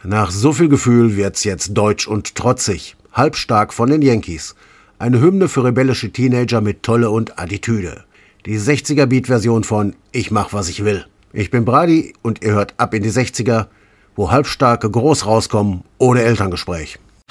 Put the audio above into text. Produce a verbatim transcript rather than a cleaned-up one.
Nach so viel Gefühl wird's jetzt deutsch und trotzig. Halbstark von den Yankees. Eine Hymne für rebellische Teenager mit Tolle und Attitüde. Die sechziger-Beat-Version von Ich mach, was ich will. Ich bin Brady und ihr hört Ab in die sechziger, wo Halbstarke groß rauskommen ohne Elterngespräch.